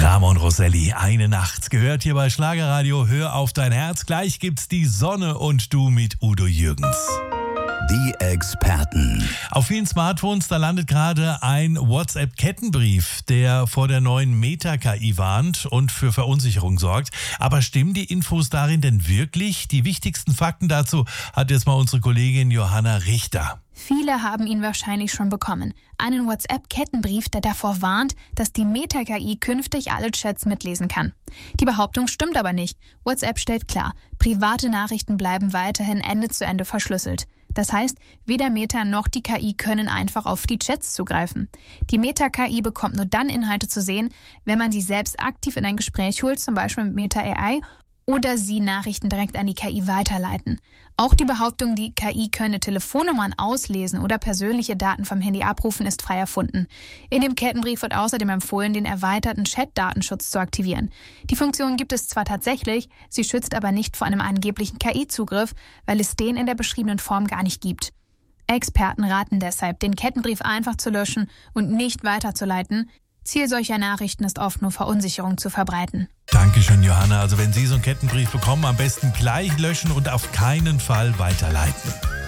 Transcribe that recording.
Sama und Roselli, eine Nacht, gehört hier bei Schlagerradio. Hör auf dein Herz. Gleich gibt's die Sonne und du mit Udo Jürgens. Die Experten. Auf vielen Smartphones, da landet gerade ein WhatsApp-Kettenbrief, der vor der neuen Meta-KI warnt und für Verunsicherung sorgt. Aber stimmen die Infos darin denn wirklich? Die wichtigsten Fakten dazu hat jetzt mal unsere Kollegin Johanna Richter. Viele haben ihn wahrscheinlich schon bekommen. Einen WhatsApp-Kettenbrief, der davor warnt, dass die Meta-KI künftig alle Chats mitlesen kann. Die Behauptung stimmt aber nicht. WhatsApp stellt klar, private Nachrichten bleiben weiterhin Ende zu Ende verschlüsselt. Das heißt, weder Meta noch die KI können einfach auf die Chats zugreifen. Die Meta-KI bekommt nur dann Inhalte zu sehen, wenn man sie selbst aktiv in ein Gespräch holt, zum Beispiel mit Meta AI, oder sie Nachrichten direkt an die KI weiterleiten. Auch die Behauptung, die KI könne Telefonnummern auslesen oder persönliche Daten vom Handy abrufen, ist frei erfunden. In dem Kettenbrief wird außerdem empfohlen, den erweiterten Chat-Datenschutz zu aktivieren. Die Funktion gibt es zwar tatsächlich, sie schützt aber nicht vor einem angeblichen KI-Zugriff, weil es den in der beschriebenen Form gar nicht gibt. Experten raten deshalb, den Kettenbrief einfach zu löschen und nicht weiterzuleiten. Ziel solcher Nachrichten ist oft nur Verunsicherung zu verbreiten. Dankeschön, Johanna. Also wenn Sie so einen Kettenbrief bekommen, am besten gleich löschen und auf keinen Fall weiterleiten.